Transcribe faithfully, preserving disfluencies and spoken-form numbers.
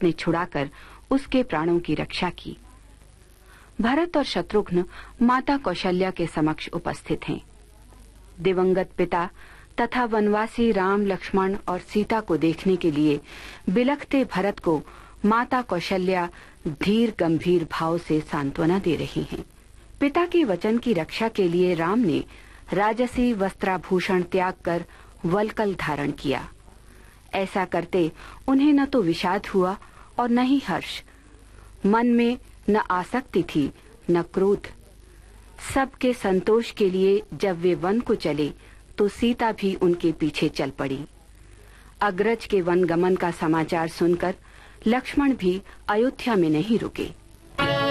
भरत ने छुड़ाकर उसके प्राणों की रक्षा की। भरत और शत्रुघ्न माता कौशल्या के समक्ष उपस्थित हैं। दिवंगत पिता तथा वनवासी राम, लक्ष्मण और सीता को देखने के लिए बिलखते भरत को माता कौशल्या धीर गंभीर भाव से सांत्वना दे रही हैं। पिता के वचन की रक्षा के लिए राम ने राजसी वस्त्राभूषण त्याग कर वल्कल धारण किया। ऐसा करते उन्हें न तो विषाद हुआ और न ही हर्ष। मन में न आसक्ति थी न क्रोध। सबके संतोष के लिए जब वे वन को चले तो सीता भी उनके पीछे चल पड़ी। अग्रज के वन गमन का समाचार सुनकर लक्ष्मण भी अयोध्या में नहीं रुके।